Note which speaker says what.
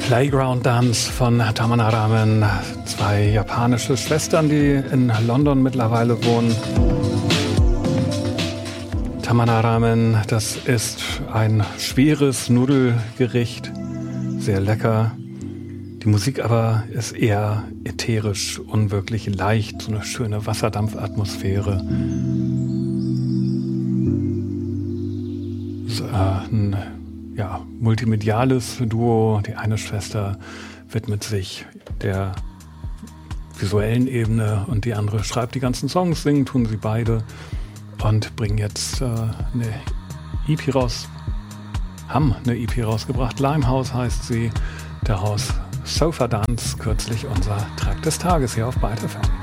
Speaker 1: Playground Dance von Tamana Ramen, zwei japanische Schwestern, die in London mittlerweile wohnen. Tamana Ramen, das ist ein schweres Nudelgericht, sehr lecker. Die Musik aber ist eher ätherisch, unwirklich leicht, so eine schöne Wasserdampfatmosphäre. Ein multimediales Duo. Die eine Schwester widmet sich der visuellen Ebene und die andere schreibt die ganzen Songs, singen tun sie beide und bringen jetzt eine EP raus. Haben eine EP rausgebracht. Limehouse heißt sie. Daraus Sofa Dance, kürzlich unser Track des Tages hier auf Byte FM.